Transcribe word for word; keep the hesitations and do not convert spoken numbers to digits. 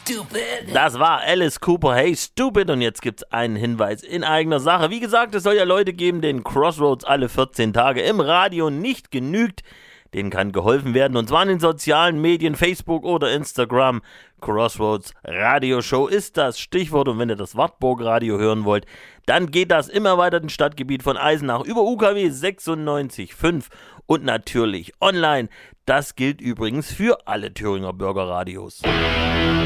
stupid. Das war Alice Cooper, hey stupid. Und jetzt gibt's einen Hinweis in eigener Sache. Wie gesagt, es soll ja Leute geben, denen Crossroads alle vierzehn Tage im Radio nicht genügt. Denen kann geholfen werden, und zwar in den sozialen Medien, Facebook oder Instagram. Crossroads Radioshow ist das Stichwort, und wenn ihr das Wartburg Radio hören wollt, dann geht das im erweiterten Stadtgebiet von Eisenach über U K W sechsundneunzig Komma fünf und natürlich online. Das gilt übrigens für alle Thüringer Bürgerradios.